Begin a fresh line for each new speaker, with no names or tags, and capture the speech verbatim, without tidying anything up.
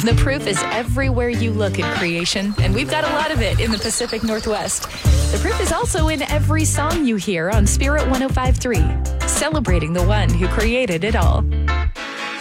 The proof is everywhere you look in creation, and we've got a lot of it in the Pacific Northwest. The proof is also in every song you hear on Spirit one oh five point three, celebrating the one who created it all.